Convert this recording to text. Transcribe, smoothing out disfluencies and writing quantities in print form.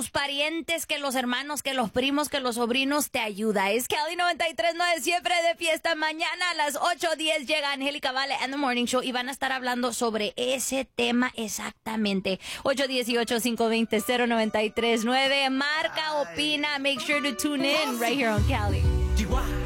tus parientes, que los hermanos, que los primos, que los sobrinos, te ayuda. Es Cali 93.9, siempre de fiesta. Mañana a las 8:10 llega Angélica Vale and the Morning Show y van a estar hablando sobre ese tema exactamente. 818-520-0939. Marca, opina. Make sure to tune in right here on Cali.